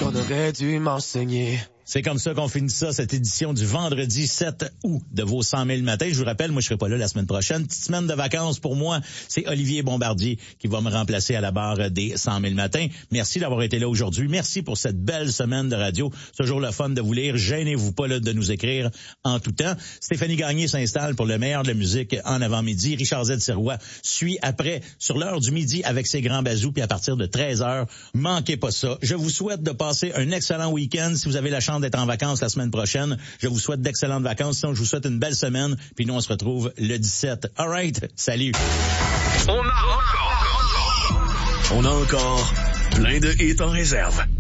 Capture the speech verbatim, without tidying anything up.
on aurait dû m'enseigner. C'est comme ça qu'on finit ça, cette édition du vendredi sept août de vos cent mille matins. Je vous rappelle, moi, je serai pas là la semaine prochaine. Petite semaine de vacances pour moi. C'est Olivier Bombardier qui va me remplacer à la barre des cent mille matins. Merci d'avoir été là aujourd'hui. Merci pour cette belle semaine de radio. C'est toujours le fun de vous lire. Gênez-vous pas là, de nous écrire en tout temps. Stéphanie Gagné s'installe pour le meilleur de la musique en avant-midi. Richard Z. Sirois suit après sur l'heure du midi avec ses grands bazous. Puis à partir de treize heures, manquez pas ça. Je vous souhaite de passer un excellent week-end. Si vous avez la chance d'être en vacances la semaine prochaine, je vous souhaite d'excellentes vacances. Sinon, je vous souhaite une belle semaine. Puis nous, on se retrouve le dix-sept. All right. Salut. On a encore, on a encore plein de hits en réserve.